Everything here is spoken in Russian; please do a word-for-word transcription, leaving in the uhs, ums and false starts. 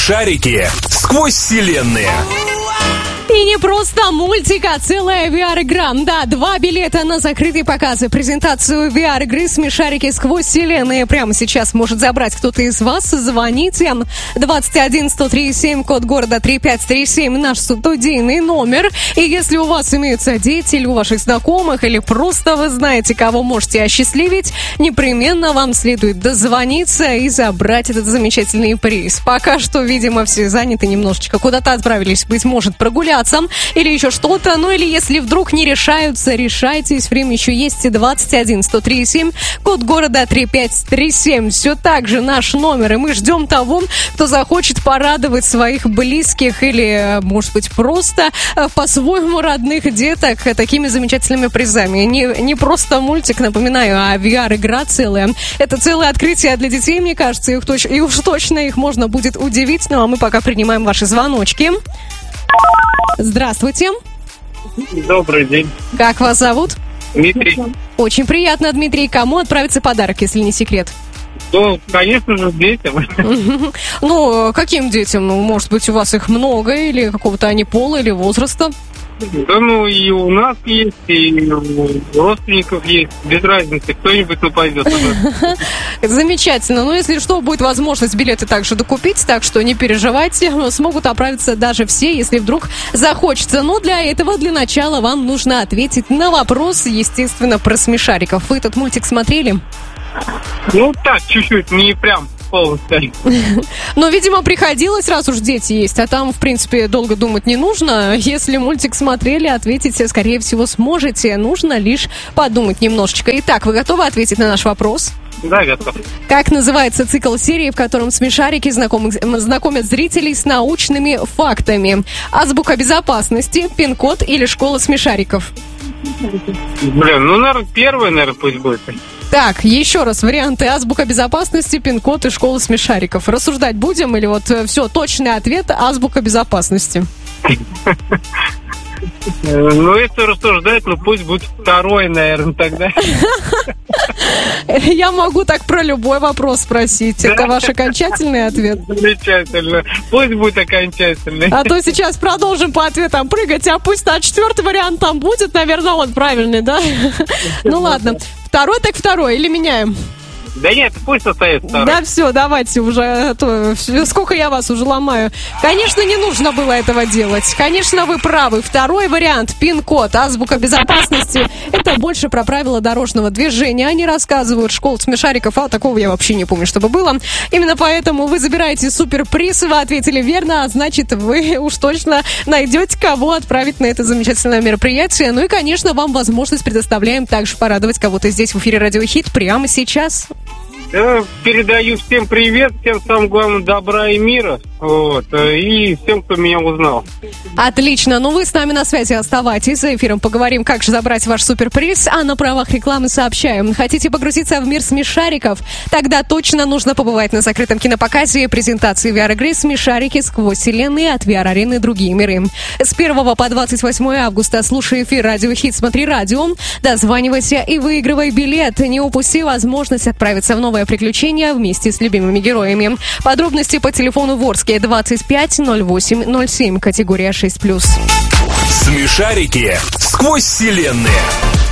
Смешарики сквозь вселенные. И не просто мультик, а целая ви ар-игра. Да, два билета на закрытые показы. Презентацию ви ар-игры «Смешарики сквозь вселенные» прямо сейчас может забрать кто-то из вас. Звоните. двадцать один сто тридцать семь, код города три пять три семь, наш студийный номер. И если у вас имеются дети или у ваших знакомых, или просто вы знаете, кого можете осчастливить, непременно вам следует дозвониться и забрать этот замечательный приз. Пока что, видимо, все заняты немножечко. Куда-то отправились, быть может, прогуляться или еще что-то, ну или если вдруг не решаются, решайтесь, время еще есть. Двадцать один сто тридцать семь, код города три пять три семь, все так же наш номер, и мы ждем того, кто захочет порадовать своих близких или, может быть, просто по-своему родных деток такими замечательными призами. Не, не просто мультик, напоминаю, а ви ар-игра целая. Это целое открытие для детей, мне кажется, и уж, точ- и уж точно их можно будет удивить. Ну а мы пока принимаем ваши звоночки. Здравствуйте. Добрый день. Как вас зовут? Дмитрий. Очень приятно, Дмитрий. Кому отправится подарок, если не секрет? Ну, конечно же, детям. Ну, каким детям? Ну, может быть, у вас их много, или какого-то они пола, или возраста? Да ну и у нас есть, и у родственников есть, без разницы, кто-нибудь нападет. Замечательно. Ну, если что, будет возможность билеты также докупить, так что не переживайте, смогут отправиться даже все, если вдруг захочется. Но для этого, для начала, вам нужно ответить на вопрос, естественно, про смешариков. Вы этот мультик смотрели? Ну, так, чуть-чуть, не прям полностью. Но, видимо, приходилось, раз уж дети есть, а там, в принципе, долго думать не нужно. Если мультик смотрели, ответить, скорее всего, сможете. Нужно лишь подумать немножечко. Итак, вы готовы ответить на наш вопрос? Да, готов. Как называется цикл серии, в котором смешарики знакомы, знакомят зрителей с научными фактами? Азбука безопасности, пин-код или школа смешариков? Блин, ну, наверное, первый, наверное, пусть будет. Так, еще раз варианты: азбука безопасности, пин-код и школа смешариков. Рассуждать будем или вот все, точный ответ — азбука безопасности? Ну, если рассуждать, ну пусть будет второй, наверное, тогда. Я могу так про любой вопрос спросить. Это ваш окончательный ответ? Замечательно. Пусть будет окончательный. А то сейчас продолжим по ответам прыгать, а пусть а четвертый вариант там будет, наверное, он правильный, да? Ну ладно. Второй так второй, или меняем? Да нет, пусть остается второй. Да все, давайте уже, а то, сколько я вас уже ломаю. Конечно, не нужно было этого делать. Конечно, вы правы. Второй вариант, пин-код, азбука безопасности, это больше про правила дорожного движения. Они рассказывают, школа смешариков, а такого я вообще не помню, чтобы было. Именно поэтому вы забираете суперприз, вы ответили верно, а значит, вы уж точно найдете, кого отправить на это замечательное мероприятие. Ну и, конечно, вам возможность предоставляем также порадовать кого-то здесь в эфире Радио Хит прямо сейчас. Я передаю всем привет, всем, самое главное, добра и мира, вот, и всем, кто меня узнал. Отлично, ну вы с нами на связи оставайтесь, за эфиром поговорим, как же забрать ваш суперприз, а на правах рекламы сообщаем. Хотите погрузиться в мир смешариков? Тогда точно нужно побывать на закрытом кинопоказе презентации ви ар-игры «Смешарики сквозь вселенные» от ви ар-арены «Другие миры». С первого по двадцать восьмое августа слушай эфир Радио Хит, смотри радио, дозванивайся и выигрывай билет. Не упусти возможность отправиться в новое приключения вместе с любимыми героями. Подробности по телефону Ворске двадцать пять ноль восемь ноль семь, категория шесть плюс. Смешарики сквозь вселенные.